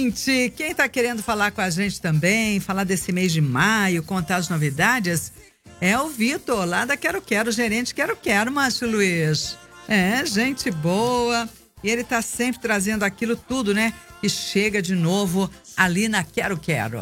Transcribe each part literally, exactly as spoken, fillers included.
Gente, quem tá querendo falar com a gente também, falar desse mês de maio, contar as novidades, é o Vitor, lá da Quero Quero, gerente Quero Quero, Márcio Luiz. É, gente boa. E ele tá sempre trazendo aquilo tudo, né? Que chega de novo ali na Quero Quero.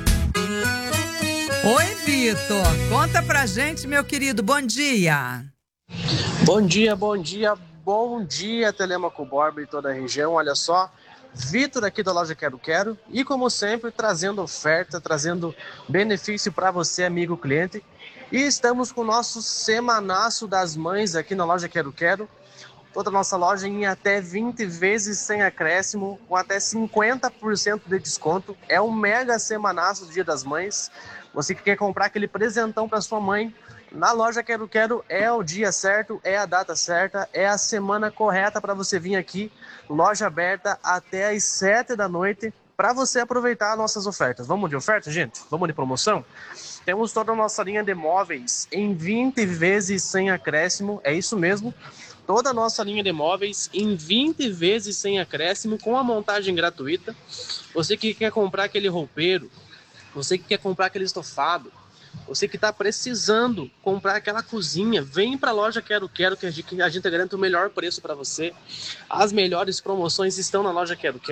Oi, Vitor. Conta pra gente, meu querido. Bom dia. Bom dia, bom dia, bom dia, Telêmaco Borba e toda a região. Olha só, Vitor aqui da loja Quero Quero e, como sempre, trazendo oferta, trazendo benefício para você, amigo cliente. E estamos com o nosso semanaço das mães aqui na loja Quero Quero. Toda a nossa loja em até vinte vezes sem acréscimo, com até cinquenta por cento de desconto. É um mega semanaço do Dia das Mães. Você que quer comprar aquele presentão para sua mãe, na loja Quero Quero é o dia certo, é a data certa, é a semana correta para você vir aqui. Loja aberta até às sete da noite para você aproveitar as nossas ofertas. Vamos de oferta, gente? Vamos de promoção? Temos toda a nossa linha de móveis em vinte vezes sem acréscimo, é isso mesmo. Toda a nossa linha de móveis em vinte vezes sem acréscimo, com a montagem gratuita. Você que quer comprar aquele roupeiro, você que quer comprar aquele estofado, você que está precisando comprar aquela cozinha, vem para a loja Quero Quero, que a gente garante o melhor preço para você. As melhores promoções estão na loja Quero Quero.